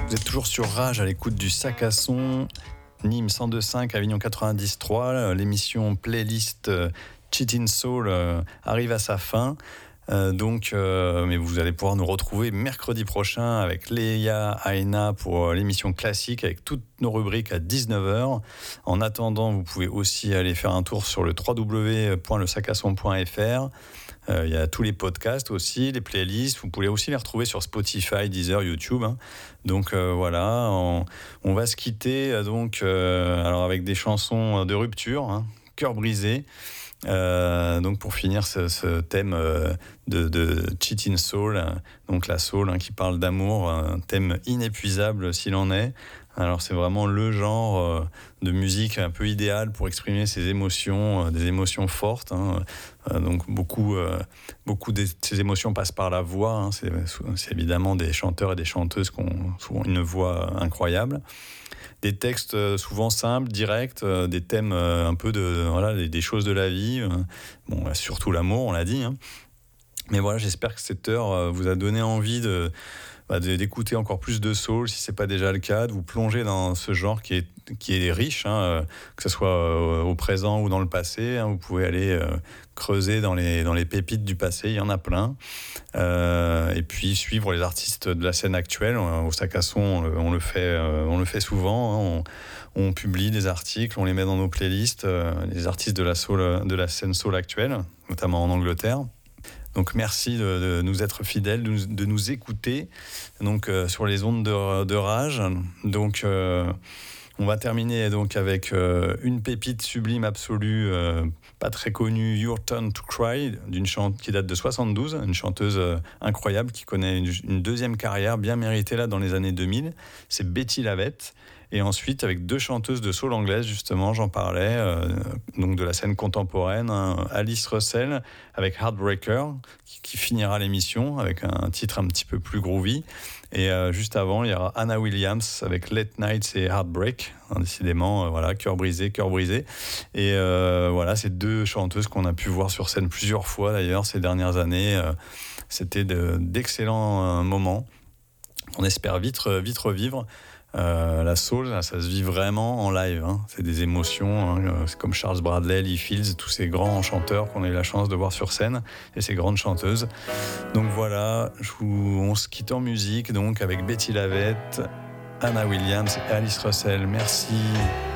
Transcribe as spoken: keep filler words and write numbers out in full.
Vous êtes toujours sur Rage à l'écoute du Sac à Son, Nîmes cent deux virgule cinq, Avignon quatre-vingt-dix virgule trois. L'émission playlist euh, Cheatin' Soul euh, arrive à sa fin. Euh, donc, euh, mais vous allez pouvoir nous retrouver mercredi prochain avec Léa Aina pour euh, l'émission classique avec toutes nos rubriques à dix-neuf heures. En attendant, vous pouvez aussi aller faire un tour sur le w w w point le sac à son point f r. Euh, il y a tous les podcasts aussi, les playlists. Vous pouvez aussi les retrouver sur Spotify, Deezer, YouTube. Hein. Donc euh, voilà, on, on va se quitter euh, donc euh, alors avec des chansons de rupture, hein, Cœur brisé. Euh, donc pour finir ce, ce thème euh, de, de Cheatin' Soul, hein, donc la soul hein, qui parle d'amour, un thème inépuisable s'il en est. Alors c'est vraiment le genre euh, de musique un peu idéal pour exprimer ses émotions, euh, des émotions fortes. Hein. Euh, donc beaucoup, euh, beaucoup de ces émotions passent par la voix. Hein. C'est, c'est évidemment des chanteurs et des chanteuses qui ont souvent une voix incroyable. Des textes souvent simples, directs, euh, des thèmes euh, un peu de voilà des, des choses de la vie. Euh, bon, surtout l'amour, on l'a dit. Hein. Mais voilà, j'espère que cette heure euh, vous a donné envie de Bah, d'écouter encore plus de soul, si c'est pas déjà le cas, de vous plonger dans ce genre qui est qui est riche, hein, que ce soit euh, au présent ou dans le passé. Hein, vous pouvez aller euh, creuser dans les dans les pépites du passé, il y en a plein. Euh, et puis suivre les artistes de la scène actuelle. Au Sac à Son, on le, on le fait, euh, on le fait souvent. Hein, on, on publie des articles, on les met dans nos playlists. Euh, les artistes de la soul, de la scène soul actuelle, notamment en Angleterre. Donc merci de, de nous être fidèles, de nous, de nous écouter donc, euh, sur les ondes de, de Rage. Donc euh, on va terminer donc, avec euh, une pépite sublime absolue, euh, pas très connue, Your Turn to Cry, d'une chante qui date de soixante-douze, une chanteuse euh, incroyable qui connaît une, une deuxième carrière bien méritée là dans les années deux mille. C'est Betty Lavette. Et ensuite, avec deux chanteuses de soul anglaise, justement, j'en parlais, euh, donc de la scène contemporaine, hein, Alice Russell avec Heartbreaker, qui, qui finira l'émission avec un titre un petit peu plus groovy. Et euh, juste avant, il y aura Anna Williams avec Late Nights et Heartbreak. Hein, décidément, euh, voilà, cœur brisé, cœur brisé. Et euh, voilà, ces deux chanteuses qu'on a pu voir sur scène plusieurs fois d'ailleurs ces dernières années. Euh, c'était de, d'excellents euh, moments. On espère vite, vite revivre. Euh, la soul, ça se vit vraiment en live. Hein. C'est des émotions. Hein. C'est comme Charles Bradley, Lee Fields, tous ces grands chanteurs qu'on a eu la chance de voir sur scène et ces grandes chanteuses. Donc voilà, je vous, on se quitte en musique donc avec Betty Lavette, Anna Williams et Alice Russell. Merci.